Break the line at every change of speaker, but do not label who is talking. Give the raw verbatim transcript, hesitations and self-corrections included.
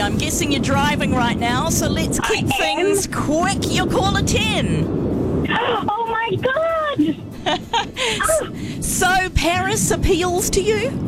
I'm guessing you're driving right now, so let's keep
I am.
things quick. You're caller ten.
Oh my God!
So Paris appeals to you?